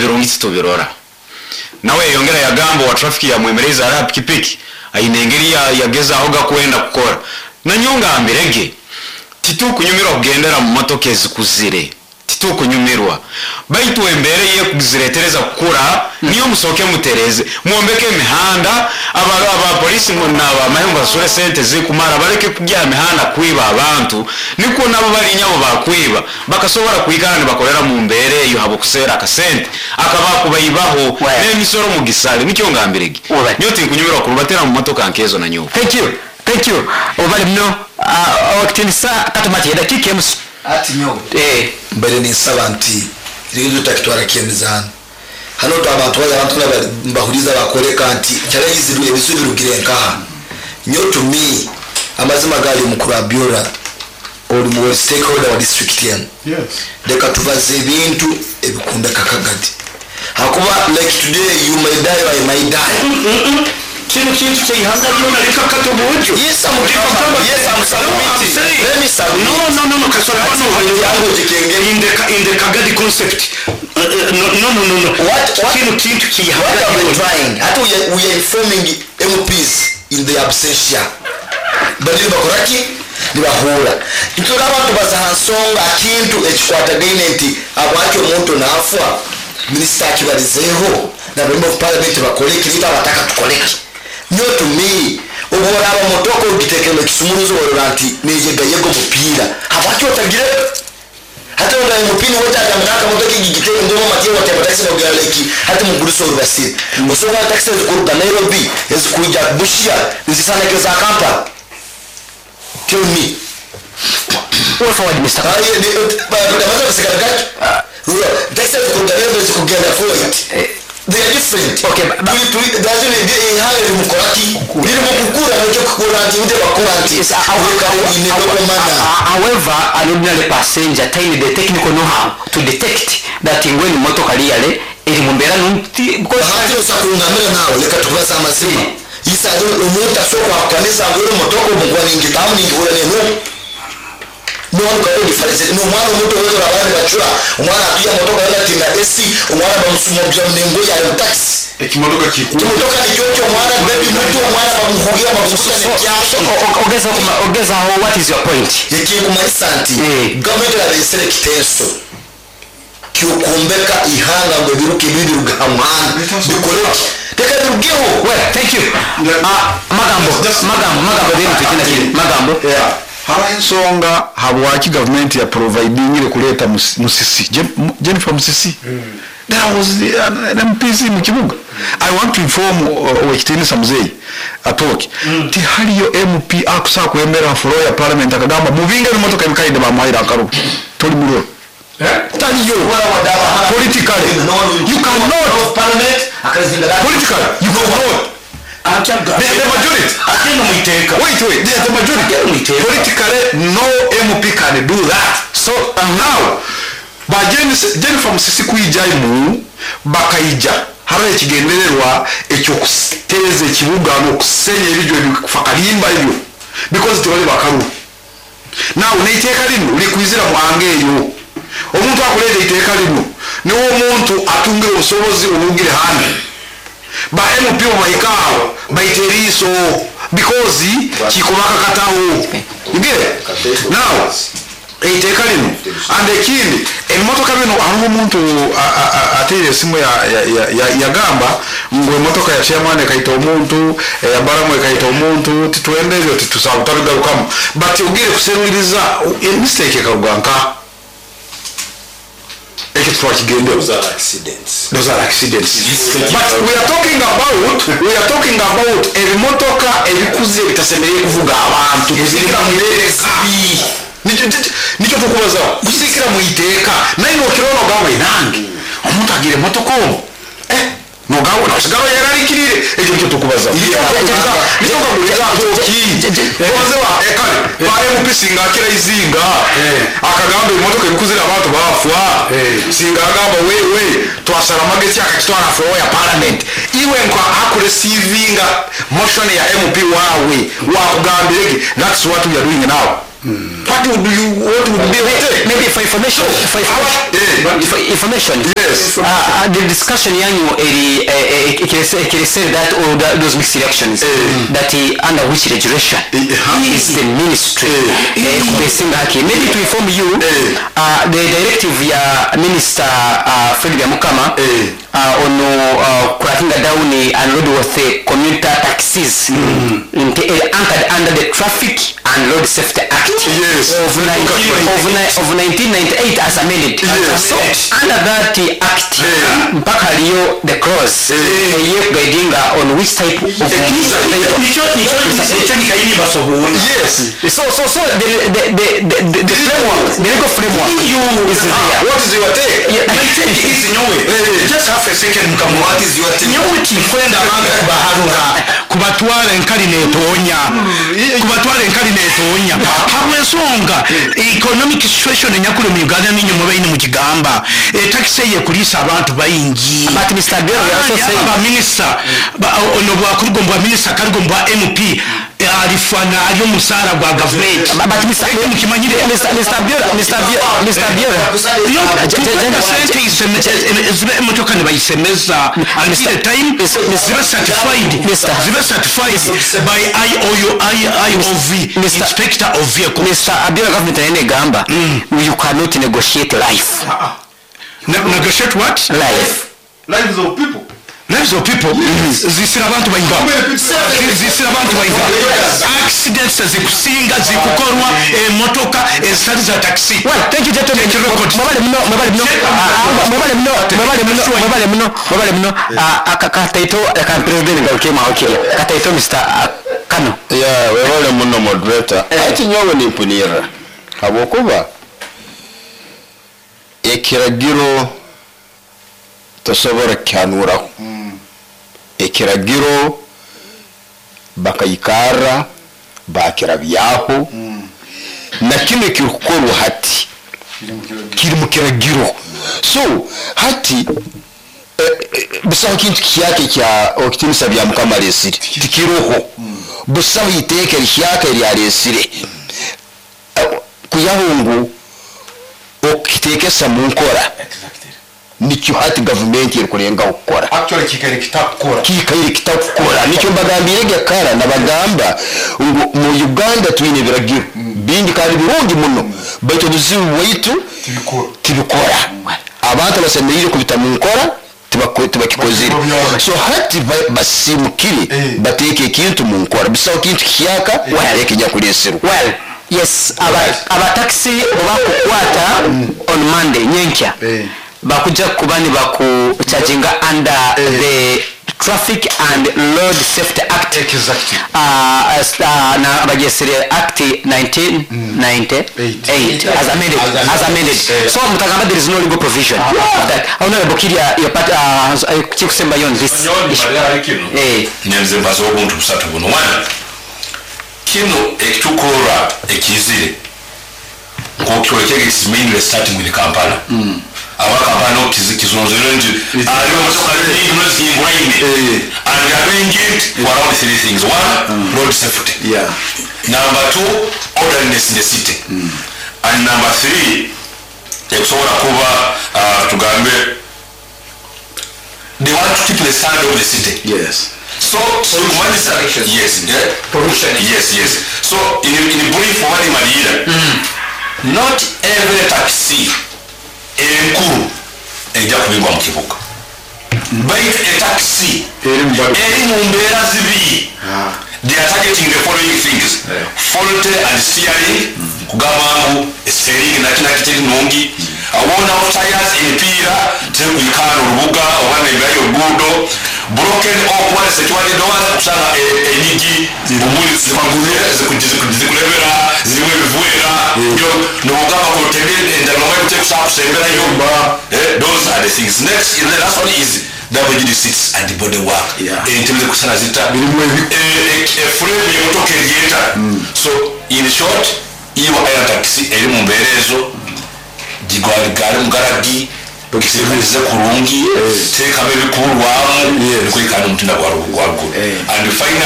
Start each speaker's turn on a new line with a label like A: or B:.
A: birungitse tubirora nawe yongera yagambo wa traffic ya mwemereza ara pikipiki ayinengeri yageza aho gakwenda gukora na nyonga mbirege titu kunyumirwa kugendera mu motoka ezikuzire titu kunyumirwa baitu embereye kuziretereza kukura niyo musoke mutereze muombeke imihanda aba polisi n'aba mahemba sure sente zikumara bareke kujya imihanda kwiba abantu niko nabo bari nyabo bakwiba bakasobora kwigana bakorera mu mbere yo habo kusera akasente akaba kubayibaho n'emisoro mu gisale nicyo ngambirege nyote kunyumirwa kurubatera mu motoka nkezo na nyuko.
B: Thank you obali mno wakitinisa katumati ya dakika emusu
C: ati nyo mbere ni sabanti irizo takitwara kiyemizana hano to abantu mbahuriza bakoreka anti challenge ziruye bisubirugire nkaha nyo to me amazima gali mukuru abiora or mu stakeholder wa district yan deka tuvaze ibintu ebikunda kakagadi hakuba like today you may die or I may die
D: kintu cyihanga cyona reka katobujo
C: yes I'm submitting let me submit
D: no kasora hano yango jikenge indeka gadi concept no
C: what
D: kintu cyihanga
C: trying hata we are informing MPs in the absentia bali bakoraki nibahura itura abantu bazahansonga kintu ekikwata gainenti abakyo muntu nafwa minister akibarizeho na member of parliament bakoleki lita bataka tukoleki nyo to me ubora aba motoko ugitekeme kisumuruzo waranti nejega yego mupira abakyo tagire hata unda mupini wote akamaka motoki gigiteke ngomo matie wote batasi no galeki hata muguruso urubasi musonga taxi zikuruka Nairobi ezikuja Bushia nzisana keza Kampala. Tell me
B: what forward Mr.
C: Taxi zikuruka Nairobi zikugenda forward. They are different.
B: Okay, however, an ordinary passenger telling the technical know-how to detect that when motor career mumbera nunti
C: because hata usakungamira nawe leka tubasa amazima isa umuta soko akanisa ngoro motoko mugwa ningi tamu ningi ule neno no one can difference no mwana muto wezo rabani bachura umwana atuya motoka yana tinga AC umwana bamusumo bya mnembo ya taxi
D: ekimotoka kikuru
C: motoka ni cyocho mwana baby muto umwana bamuhugira bamusuka ne kyasho
B: ogeza what is your point
C: yeki kumaisanti government la select testo kyukumbeka ihanga ngo biruke biruga amana bikoreki teka birugeho
B: well thank you magambo deni tukina kile magambo
E: hara ensonga habwaki government ya providing ile kuleta musisi Jennifer Musisi there was an MPC mu kibuga I want to inform Wekitini Samzei atoki ti hali yo MP akusa kwemera floor ya parliament akagamba muvinga ni motoka ibikaide ba mahira akaru toli muro tani yo politically you cannot
C: parliament
E: politically you cannot the majority wait the majority politically no MP can do that so now ba Jennifer Musisi kwijaimu bakaija hara ekigendererwa ekyo kusteze kibuga no kusenya ebijjo bifakalimba ebyo because tibali bakaru now neiteka lino likwizira mwange eyo omuntu akulete iteka lino niwo omuntu atungire obusobozi obugire hane ba MP bayikawo bayiteriso because kikubaka katawo ngire now eiteka lino and ekindi emotoka bino aho omuntu atire simu ya gamba ngo emotoka ya chairman kaita omuntu ya baramu kaita omuntu titwendezo titusabutabigarukamo but ugire kuseruriza mistake karuganka those are accidents but we are talking about emotoka ebikuze bitasemereye kuvuga abantu bizirika mwireka nicho tukubaza kusikira muiteka nayo kirono gawe nange omuntu agire motoka no gawe no sigaro yararikirire ejo cyo tukubaza nicho gabuliza kozewa ekale bare mupisinga akira izinga akagamba imotoka ibikuzira abantu bafwa singa agamba wewe twasara mageti akakitwara floor ya parliament iwe nkwa akure receiving motion ya MP wawe wakugambirege that's what we are doing now What would be
B: maybe for information
E: yes
B: the discussion yanyu it said that all those mixed elections that under which regulation is the ministry maybe to inform you the directive ya minister Fred Byamukama ono cracking down and road with commuter taxis anchored under the Traffic and Road Safety Act of 1998 as amended. So under that act mpaka leo the clause guiding on which type of
D: yes
B: so the framework, the legal framework is there.
E: What is your take?
D: My take is just half a second.
E: What is your take?
D: Nyawuti kwenda abantu kubaharura kubatwala enkali netonya habwensonga economic situation nyakulu mu Uganda ninyo mubayini mu kigamba taxi ye kulisa abantu bayingi
B: But Mr. Bill also say
D: minister ono bwa minister kalugomba MP alifana alyo musara gwa government
B: but Mr. Bill
D: motoka nibayisemeza until time ziba certified by IOV inspector of vehicle.
B: Mr. Abiola government ene gamba you cannot negotiate life.
D: Negotiate what?
E: Lives of people.
D: Zisira abantu bayinga accidents zikusinga zikukorwa motoka ezitali za taxi.
B: Well, thank you gentlemen. Mobile mno akataito kan president ngakema okay kataito Mr. Kano
F: ya wewale muno moderator ati nyowe nimpunira habokuba ekiragiro tosobora kyanura ekiragiro bakayikara bakirabyaho na kino kirukoro hati kiri mu kiragiro so hati busaho kintu kiyake kya okitimisa bya Mukama lesiri tikiroho busaho iteke lishaka lya lesiri kuyahungu okitekesa mu nkora nicyo hati government irikurenga gukora
E: Actually kikaire
F: kitakukora nicyo mbagambire gakara nabagamba ngo mu Uganda twine biragiro bindi kandi birungi muno baito duzibu waitu tibikora abantu basemeye kubita mu nkora tibakikozire so hati basimukire bateke kintu mu nkora bisaho kintu kiyaka wareke nya kulesero.
B: Well, yes, aba taxi bakukwata on Monday nyenkya bakuja kubani baku charginga under the Traffic and Road Safety Act
E: exactly
B: na bajesere Act 1998 as amended so mutagamba there is no legal provision of that. Honorable Kiria your part kikusemba yon this
A: nyenze bazo obuntu busatu buno wana kino ekitukora ekizire kokyolekege kisimini starting with Kampala abakabano kizonzero nje aliyo msokali ngwine and arranged for around three things. One, road safety. Number two, orderliness in the city. And number three, eksobola kuba tugambe they want to keep the standard of the city. So yes. So in brief for what Madina, not every taxi enkuru ejja kubingwa mu kibuga. Bike a taxi eri mu mbeera zibiri. They are targeting the following things: fault and steering, kugamba steering na kina kiteri nongi, awona of tires empira tekuyikana olubuga obana ebayo gudo, broken or one security doors kusanga enyigi omuli zikulebera zimwe bivuera yo nobugamba ko tebende ndalomwe kutekusembera yo those are the things. Next the last one is WGD seats and the body work in terms of kusana zita frame yotoke yeta. So in short iwa air taxi eri mu mberezo digwali mugaragi tukisebeza kurungi teka bebe kurwamu kwikana mutunda gwa and final